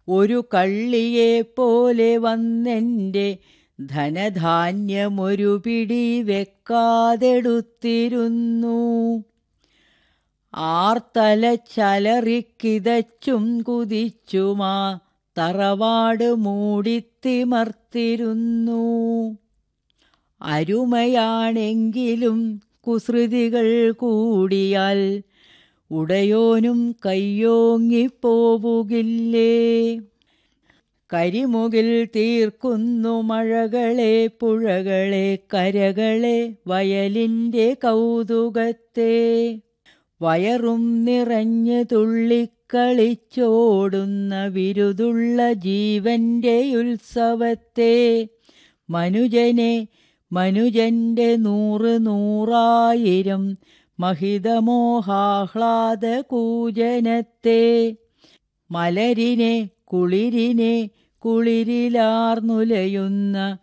ഒരു കള്ളിയെ പോലെ വന്നെൻ്റെ ധനധാന്യമൊരു പിടി വെക്കാതെടുത്തിരുന്നു. ആർത്തലച്ചലറിക്കിതച്ചും കുതിച്ചുമാ തറവാട് മൂടിത്തിമർത്തിരുന്നു. അരുമയാണെങ്കിലും കുസൃതികൾ കൂടിയാൽ ഉടയോനും കയ്യോങ്ങിപ്പോവുകില്ലേ? കരിമുകിൽ തീർക്കുന്നു മഴകളെ, പുഴകളെ, കരകളെ, വയലിൻ്റെ കൗതുകത്തെ. വയറും നിറഞ്ഞ് തുള്ളിക്കളിച്ചോടുന്ന വിരുതുള്ള ജീവന്റെ ഉത്സവത്തെ. മനുജന്റെ 100,100,000 മഹിതമോഹാഹ്ലാദ കൂജനത്തെ. മലരിനെ കുളിരിലാർന്നുലയുന്ന